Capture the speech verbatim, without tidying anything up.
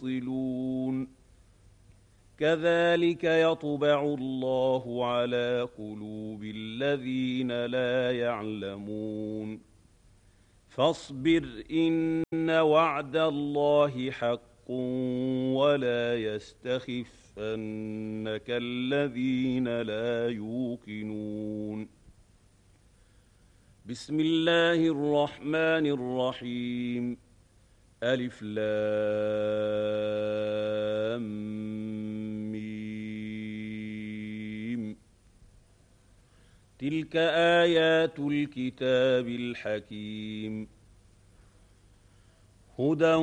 يصلون كذلك يطبع الله على قلوب الذين لا يعلمون فاصبر إن وعد الله حق ولا يستخفنك الذين لا يوقنون بسم الله الرحمن الرحيم ألف لام ميم تلك آيات الكتاب الحكيم هدى